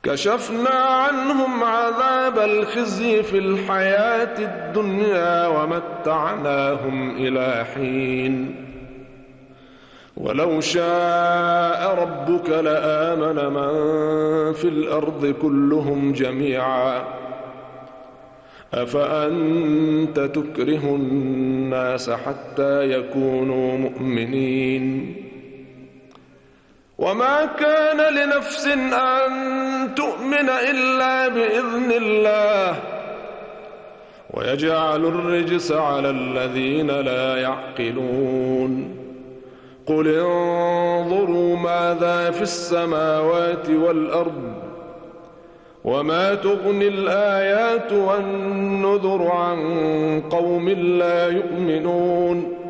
كشفنا عنهم عذاب الخزي في الحياة الدنيا ومتعناهم إلى حين ولو شاء ربك لآمن من في الأرض كلهم جميعا أفأنت تكره الناس حتى يكونوا مؤمنين وما كان لنفس أن تؤمن إلا بإذن الله ويجعل الرجس على الذين لا يعقلون قل انظروا ماذا في السماوات والأرض وما تغني الآيات والنذر عن قوم لا يؤمنون